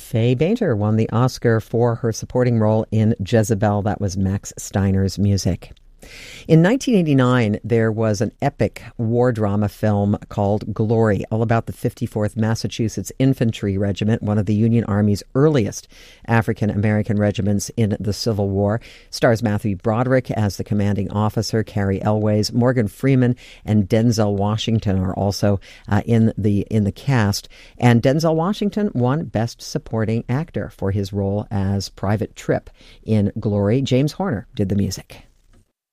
Faye Bainter won the Oscar for her supporting role in Jezebel. That was Max Steiner's music. In 1989, there was an epic war drama film called Glory, all about the 54th Massachusetts Infantry Regiment, one of the Union Army's earliest African-American regiments in the Civil War. Stars Matthew Broderick as the commanding officer, Carrie Elways, Morgan Freeman, and Denzel Washington are also in the cast. And Denzel Washington won Best Supporting Actor for his role as Private Tripp in Glory. James Horner did the music.